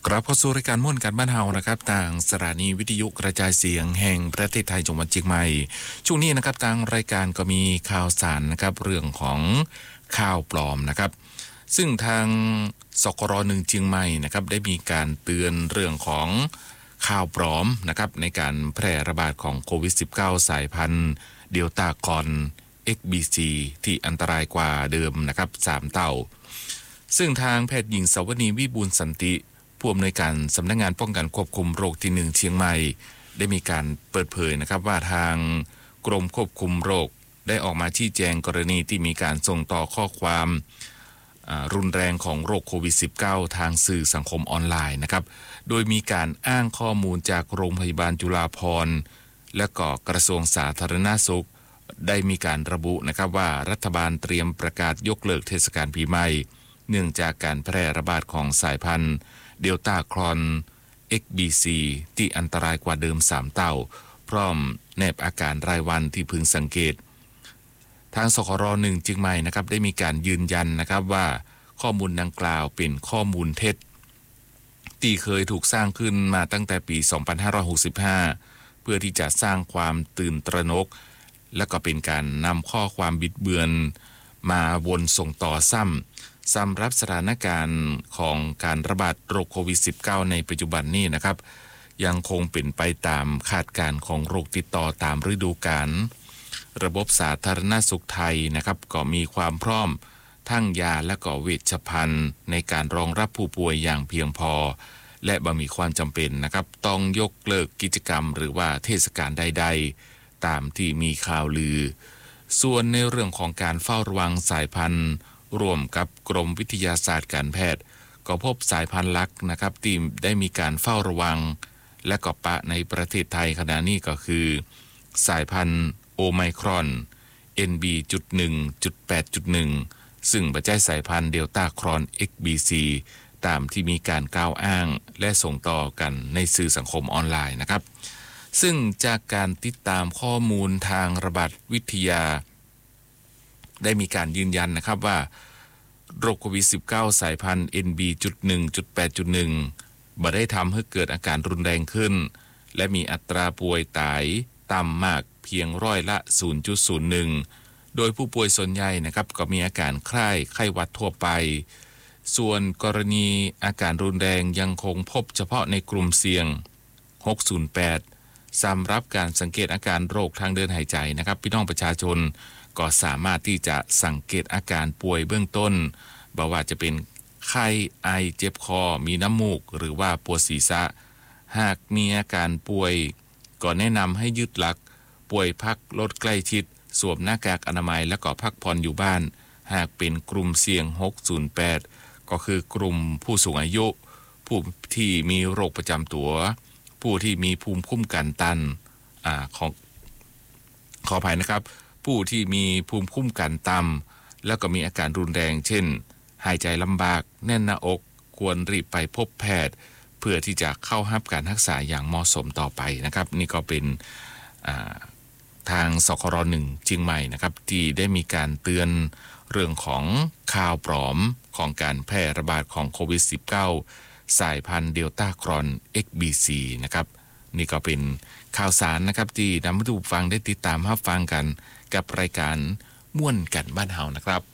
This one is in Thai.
กลับเข้าสู่รายการม่วนกันบ้านเฮานะครับทางสถานีวิทยุกระจายเสียงแห่งประเทศไทยจังหวัดเชียงใหม่ช่วงนี้นะครับทางรายการก็มีข่าวสารนะครับเรื่องของข่าวปลอมนะครับซึ่งทางสกร.1 เชียงใหม่นะครับได้มีการเตือนเรื่องของข่าวปลอมนะครับในการแพร่ระบาดของโควิด -19 สายพันธุ์เดลต้าครอน XBC ที่อันตรายกว่าเดิมนะครับ3เท่าซึ่งทางแพทย์หญิงสวนีวิบูลย์สันติผู้อำนวยการสำนักงานป้องกันควบคุมโรคที่1เชียงใหม่ได้มีการเปิดเผยนะครับว่าทางกรมควบคุมโรคได้ออกมาชี้แจงกรณีที่มีการส่งต่อข้อความรุนแรงของโรคโควิด -19 ทางสื่อสังคมออนไลน์นะครับโดยมีการอ้างข้อมูลจากโรงพยาบาลจุฬาภรณ์และก็กระทรวงสาธารณสุขได้มีการระบุนะครับว่ารัฐบาลเตรียมประกาศยกเลิกเทศกาลปีใหม่เนื่องจากการแพร่ระบาดของสายพันธุ์เดลต้าครอน XBC ที่อันตรายกว่าเดิม3เท่าพร้อมแนบอาการรายวันที่พึงสังเกตทางสกร.1 เชียงใหม่นะครับได้มีการยืนยันนะครับว่าข้อมูลดังกล่าวเป็นข้อมูลเท็จที่เคยถูกสร้างขึ้นมาตั้งแต่ปี 2565 เพื่อที่จะสร้างความตื่นตระหนกและก็เป็นการนำข้อความบิดเบือนมาวนส่งต่อซ้ำรับสถานการณ์ของการระบาดโรคโควิด -19 ในปัจจุบันนี้นะครับยังคงเป็นไปตามคาดการณ์ของโรคติดต่อตามฤดูกาลระบบสาธารณสุขไทยนะครับก็มีความพร้อมทั้งยาและก็เวชภัณฑ์ในการรองรับผู้ป่วยอย่างเพียงพอและบ่มีความจำเป็นนะครับต้องยกเลิกกิจกรรมหรือว่าเทศกาลใดๆตามที่มีข่าวลือส่วนในเรื่องของการเฝ้าระวังสายพันธุ์ร่วมกับกรมวิทยาศาสตร์การแพทย์ก็พบสายพันธุ์ลักนะครับที่ได้มีการเฝ้าระวังและก็ปะในประเทศไทยขณะนี้ก็คือสายพันธุ์โอไมครอน NB.1.8.1 ซึ่งปัจจัยสายพันธุ์เดลต้าครอน XBC ตามที่มีการกล่าวอ้างและส่งต่อกันในสื่อสังคมออนไลน์นะครับซึ่งจากการติดตามข้อมูลทางระบาดวิทยาได้มีการยืนยันนะครับว่าโรคโควิด -19 สายพันธุ์ NB.1.8.1 บ่ได้ทำให้เกิดอาการรุนแรงขึ้นและมีอัตราป่วยตายต่ำมากเพียงร้อยละ 0.01 โดยผู้ป่วยส่วนใหญ่นะครับก็มีอาการไข้หวัดทั่วไปส่วนกรณีอาการรุนแรงยังคงพบเฉพาะในกลุ่มเสี่ยง 608 สำหรับการสังเกตอาการโรคทางเดินหายใจนะครับพี่น้องประชาชนก็สามารถที่จะสังเกตอาการป่วยเบื้องต้นบ่ว่าจะเป็นไข้ไอเจ็บคอมีน้ำมูกหรือว่าปวดศีรษะหากมีอาการป่วยก็แนะนำให้ยึดหลักป่วยพักลดใกล้ชิดสวมหน้ากากอนามัยและก็พักผ่อนอยู่บ้านหากเป็นกลุ่มเสี่ยง 608 ก็คือกลุ่มผู้สูงอายุผู้ที่มีโรคประจำตัวผู้ที่มีภูมิคุ้มกันตันขออภัยนะครับผู้ที่มีภูมิคุ้มกันต่ำแล้วก็มีอาการรุนแรงเช่นหายใจลำบากแน่นหน้าอกควรรีบไปพบแพทย์เพื่อที่จะเข้ารับการรักษาอย่างเหมาะสมต่อไปนะครับนี่ก็เป็นทางสคร.1 เชียงใหม่นะครับที่ได้มีการเตือนเรื่องของข่าวปลอมของการแพร่ระบาดของโควิด -19 สายพันธุ์เดลต้าครอน XBC นะครับนี่ก็เป็นข่าวสารนะครับที่นำมาดูฟังได้ติดตามรับฟังกันกับรายการม่วนกันบ้านเฮานะครับ